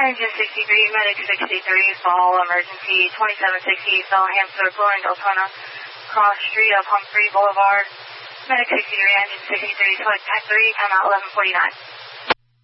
Engine 63, Medic 63, fall emergency 2760, fell hamster blowing Deltona, cross street of Humphrey Boulevard. Medic 63, Engine 63, select Tech 3, timeout 11:49.